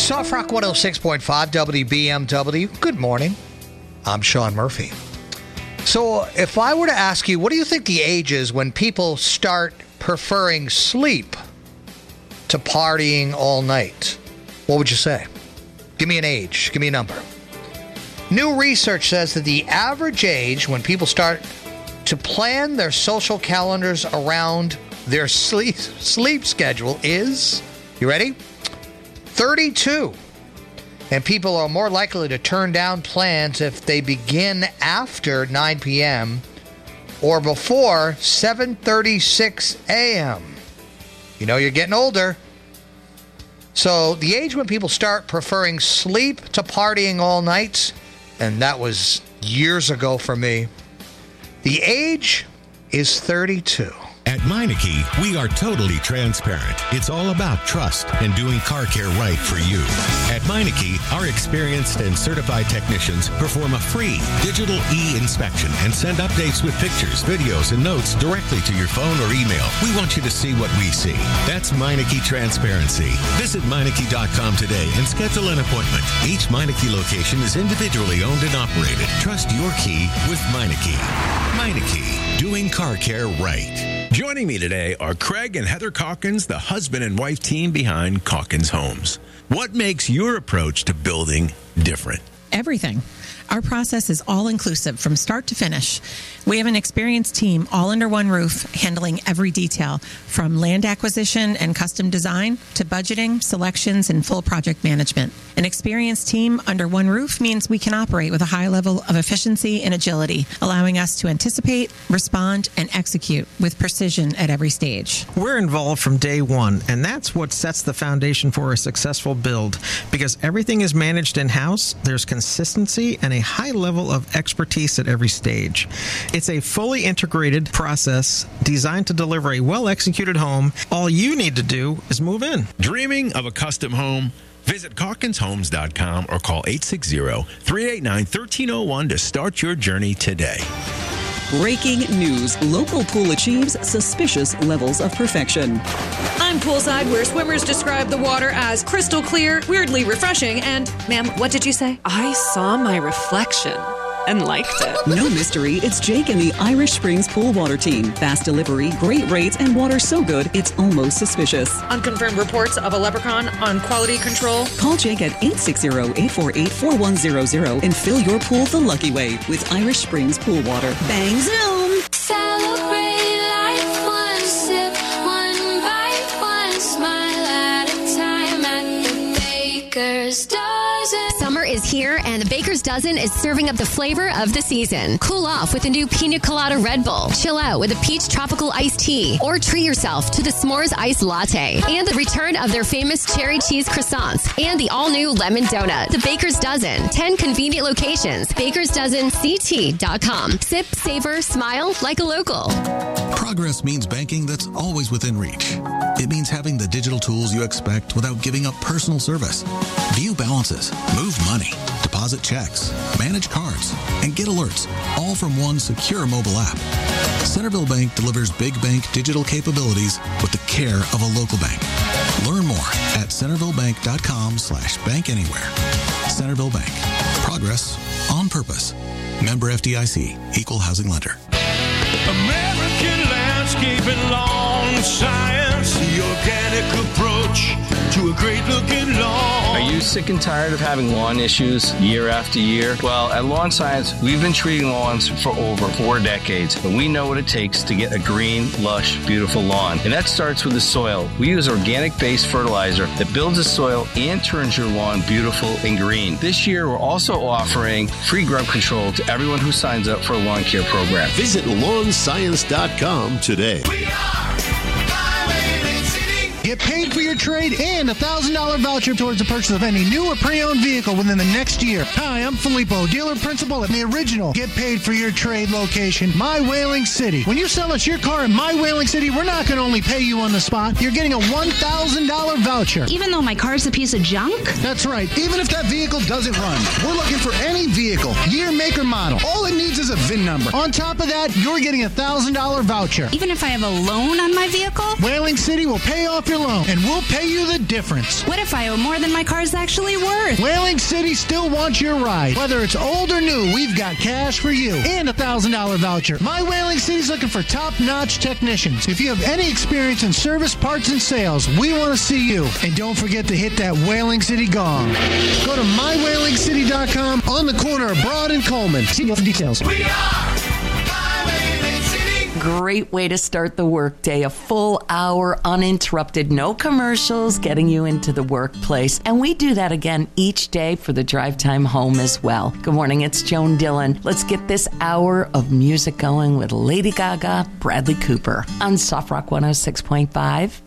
Soft Rock 106.5 WBMW. Good morning. I'm Sean Murphy. So if I were to ask you, what do you think the age is when people start preferring sleep to partying all night? What would you say? Give me an age. Give me a number. New research says that the average age when people start to plan their social calendars around their sleep schedule is, you ready? 32. And people are more likely to turn down plans if they begin after 9 p.m. or before 7:36 a.m. You know you're getting older. So the age when people start preferring sleep to partying all night, and that was years ago for me, the age is 32. At Meineke, we are totally transparent. It's all about trust and doing car care right for you. At Meineke, our experienced and certified technicians perform a free digital e-inspection and send updates with pictures, videos, and notes directly to your phone or email. We want you to see what we see. That's Meineke Transparency. Visit Meineke.com today and schedule an appointment. Each Meineke location is individually owned and operated. Trust your key with Meineke. Meineke, doing car care right. Joining me today are Craig and Heather Calkins, the husband and wife team behind Calkins Homes. What makes your approach to building different? Everything. Our process is all-inclusive from start to finish. We have an experienced team all under one roof handling every detail, from land acquisition and custom design to budgeting, selections, and full project management. An experienced team under one roof means we can operate with a high level of efficiency and agility, allowing us to anticipate, respond, and execute with precision at every stage. We're involved from day one, and that's what sets the foundation for a successful build. Because everything is managed in-house, there's consistency and a high level of expertise at every stage. It's a fully integrated process designed to deliver a well-executed home. All you need to do is move in. Dreaming of a custom home? Visit CalkinsHomes.com or call 860-389-1301 to start your journey today. Breaking news. Local pool achieves suspicious levels of perfection. I'm poolside, where swimmers describe the water as crystal clear, weirdly refreshing, and, ma'am, what did you say? I saw my reflection and liked it. No mystery, it's Jake and the Irish Springs Pool Water Team. Fast delivery, great rates, and water so good, it's almost suspicious. Unconfirmed reports of a leprechaun on quality control. Call Jake at 860-848-4100 and fill your pool the lucky way with Irish Springs Pool Water. Bang zoom! Celebrate life, one sip, one bite, one smile at a time at the Baker's Dozen. Summer is here, and the Baker's Dozen is serving up the flavor of the season. Cool off with a new Pina Colada Red Bull. Chill out with a peach tropical iced tea. Or treat yourself to the s'mores iced latte. And the return of their famous cherry cheese croissants. And the all-new lemon donut. The Baker's Dozen. 10 convenient locations. BakersDozenCT.com. Sip, savor, smile like a local. Progress means banking that's always within reach. It means having the digital tools you expect without giving up personal service. View balances, move money, deposit checks, manage cards, and get alerts, all from one secure mobile app. Centerville Bank delivers big bank digital capabilities with the care of a local bank. Learn more at centervillebank.com/bankanywhere. Centerville Bank. Progress on purpose. Member FDIC. Equal housing lender. American Landscaping Lawn Science, the organic approach to a great-looking lawn. Are you sick and tired of having lawn issues year after year? Well, at Lawn Science, we've been treating lawns for over 4 decades, and we know what it takes to get a green, lush, beautiful lawn. And that starts with the soil. We use organic-based fertilizer that builds the soil and turns your lawn beautiful and green. This year, we're also offering free grub control to everyone who signs up for a lawn care program. Visit lawnscience.com today. Get paid for your trade and a $1,000 voucher towards the purchase of any new or pre-owned vehicle within the next year. Hi, I'm Filippo, dealer principal at the original Get Paid for Your Trade location, My Whaling City. When you sell us your car in My Whaling City, we're not going to only pay you on the spot. You're getting a $1,000 voucher. Even though my car's a piece of junk? That's right. Even if that vehicle doesn't run. We're looking for any vehicle, year, make, or model. All it needs is a VIN number. On top of that, you're getting a $1,000 voucher. Even if I have a loan on my vehicle? Whaling City will pay off your your loan, and we'll pay you the difference. What if I owe more than my car's actually worth? Whaling City still wants your ride. Whether it's old or new, we've got cash for you and a $1,000 voucher. My Whaling City's looking for top-notch technicians. If you have any experience in service, parts, and sales, we want to see you. And don't forget to hit that Whaling City gong. Go to mywhalingcity.com on the corner of Broad and Coleman. See you for details. We are Whaling City. Great way to start the workday. A full hour uninterrupted, no commercials, getting you into the workplace. And we do that again each day for the drive time home as well. Good morning, it's Joan Dillon. Let's get this hour of music going with Lady Gaga, Bradley Cooper on Soft Rock 106.5.